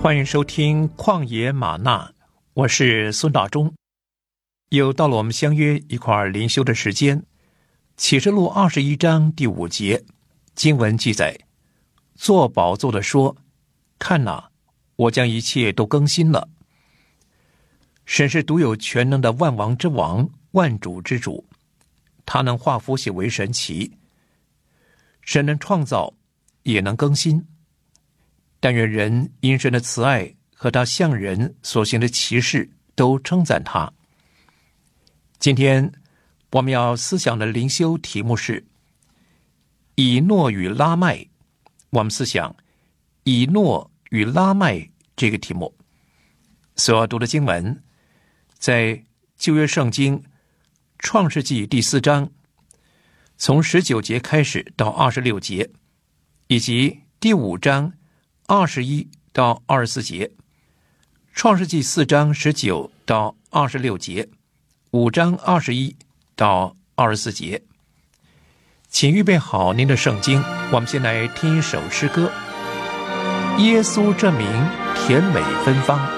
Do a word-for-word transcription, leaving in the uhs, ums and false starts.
欢迎收听旷野吗哪，我是孙大中。又到了我们相约一块儿灵修的时间。启示录二十一章第五节，经文记载，坐宝座的说，看哪，我将一切都更新了。神是独有全能的万王之王，万主之主，他能化腐朽为神奇。神能创造，也能更新。但愿人因神的慈爱和他向人所行的奇事都称赞他。今天我们要思想的灵修题目是以诺与拉麦。我们思想以诺与拉麦这个题目。所要读的经文在旧约圣经创世纪第四章，从十九节开始到二十六节，以及第五章二十一到二十四节。创世纪四章十九到二十六节，五章二十一到二十四节。请预备好您的圣经，我们先来听一首诗歌。耶稣这名甜美芬芳。